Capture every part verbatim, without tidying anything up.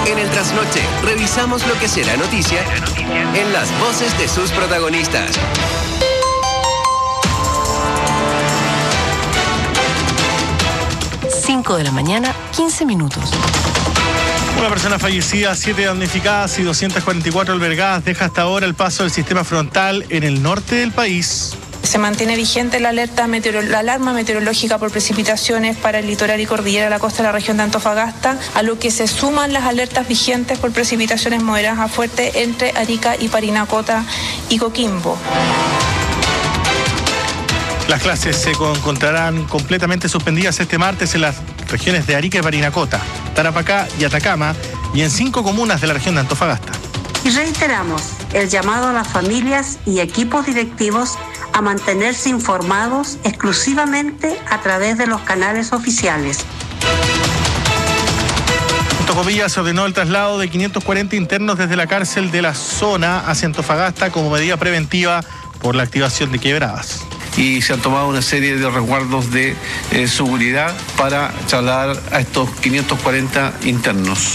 En el trasnoche, revisamos lo que será noticia en las voces de sus protagonistas. cinco de la mañana, quince minutos. Una persona fallecida, siete damnificadas y doscientas cuarenta y cuatro albergadas deja hasta ahora el paso del sistema frontal en el norte del país. Se mantiene vigente la alerta meteoro- la alarma meteorológica por precipitaciones para el litoral y cordillera de la costa de la región de Antofagasta, a lo que se suman las alertas vigentes por precipitaciones moderadas a fuertes entre Arica y Parinacota y Coquimbo. Las clases se encontrarán completamente suspendidas este martes en las regiones de Arica y Parinacota, Tarapacá y Atacama, y en cinco comunas de la región de Antofagasta. Y reiteramos el llamado a las familias y equipos directivos a mantenerse informados exclusivamente a través de los canales oficiales. En Tocopilla se ordenó el traslado de quinientos cuarenta internos desde la cárcel de la zona hacia Antofagasta como medida preventiva por la activación de quebradas. Y se han tomado una serie de resguardos de eh, seguridad para trasladar a estos quinientos cuarenta internos.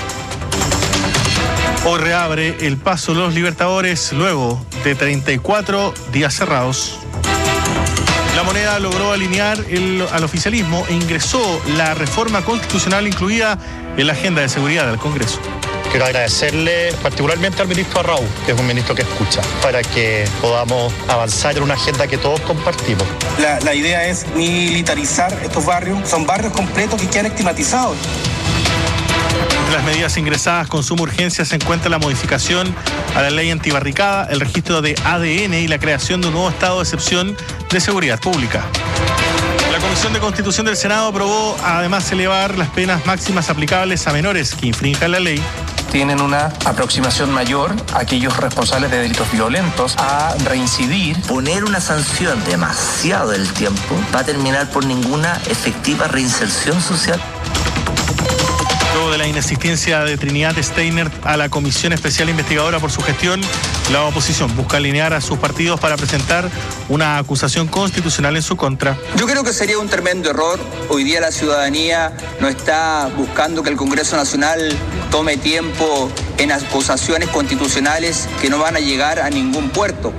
Hoy reabre el paso de los Libertadores luego de treinta y cuatro días cerrados. La Moneda logró alinear el, al oficialismo e ingresó la reforma constitucional incluida en la agenda de seguridad del Congreso. Quiero agradecerle particularmente al ministro Arrau, que es un ministro que escucha, para que podamos avanzar en una agenda que todos compartimos. La, la idea es militarizar estos barrios. Son barrios completos que quedan estigmatizados. Entre las medidas ingresadas con suma urgencia se encuentra la modificación a la ley antibarricada, el registro de A D N y la creación de un nuevo estado de excepción de seguridad pública. La Comisión de Constitución del Senado aprobó además elevar las penas máximas aplicables a menores que infrinjan la ley. Tienen una aproximación mayor a aquellos responsables de delitos violentos a reincidir. Poner una sanción demasiado del tiempo va a terminar por ninguna efectiva reinserción social. Luego de la inexistencia de Trinidad Steiner a la Comisión Especial Investigadora por su gestión, la oposición busca alinear a sus partidos para presentar una acusación constitucional en su contra. Yo creo que sería un tremendo error. Hoy día la ciudadanía no está buscando que el Congreso Nacional tome tiempo en acusaciones constitucionales que no van a llegar a ningún puerto.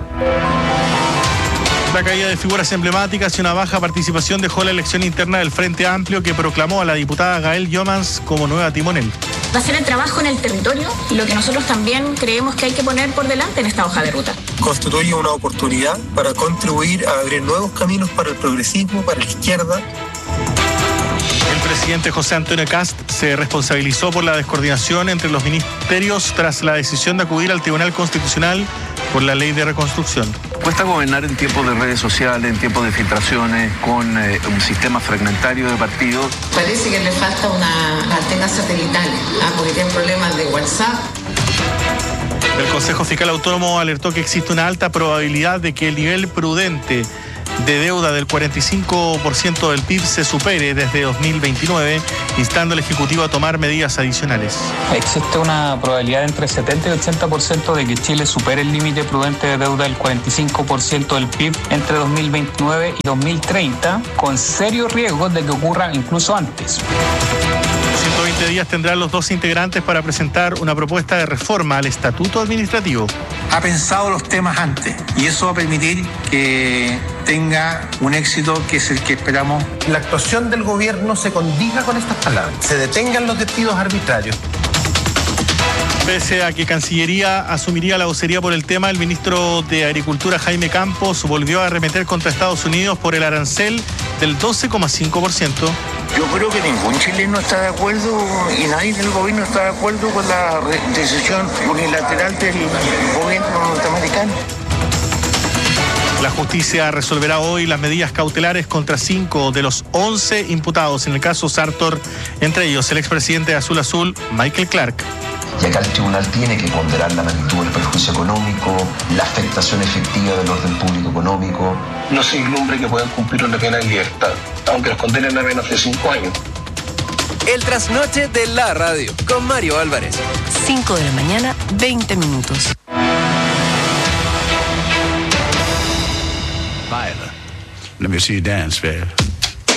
La caída de figuras emblemáticas y una baja participación dejó la elección interna del Frente Amplio, que proclamó a la diputada Gael Yomans como nueva timonel. Va a ser el trabajo en el territorio y lo que nosotros también creemos que hay que poner por delante en esta hoja de ruta. Constituye una oportunidad para contribuir a abrir nuevos caminos para el progresismo, para la izquierda. El presidente José Antonio Kast se responsabilizó por la descoordinación entre los ministerios tras la decisión de acudir al Tribunal Constitucional por la ley de reconstrucción. Cuesta gobernar en tiempos de redes sociales, en tiempos de filtraciones, con eh, un sistema fragmentario de partidos. Parece que le falta una antena satelital, ¿ah? Porque tienen problemas de WhatsApp. El Consejo Fiscal Autónomo alertó que existe una alta probabilidad de que el nivel prudente de deuda del cuarenta y cinco por ciento del P I B se supere desde dos mil veintinueve, instando al Ejecutivo a tomar medidas adicionales. Existe una probabilidad entre setenta y ochenta por ciento de que Chile supere el límite prudente de deuda del cuarenta y cinco por ciento del P I B entre dos mil veintinueve y dos mil treinta, con serios riesgos de que ocurra incluso antes. ciento veinte días tendrán los dos integrantes para presentar una propuesta de reforma al Estatuto Administrativo. Ha pensado los temas antes y eso va a permitir que tenga un éxito que es el que esperamos. La actuación del gobierno se condiga con estas palabras. Se detengan los despidos arbitrarios. Pese a que Cancillería asumiría la vocería por el tema, el ministro de Agricultura, Jaime Campos, volvió a arremeter contra Estados Unidos por el arancel del doce coma cinco por ciento. Yo creo que ningún chileno está de acuerdo y nadie del gobierno está de acuerdo con la decisión unilateral del gobierno norteamericano. La justicia resolverá hoy las medidas cautelares contra cinco de los once imputados en el caso Sartor, entre ellos el expresidente de Azul Azul, Michael Clark. Y acá el tribunal tiene que ponderar la magnitud del perjuicio económico, la afectación efectiva del orden público económico. No se vislumbre que puedan cumplir una pena en libertad, aunque los condenen a menos de cinco años. El trasnoche de la radio, con Mario Álvarez. cinco de la mañana, veinte minutos. Let me see you dance, babe.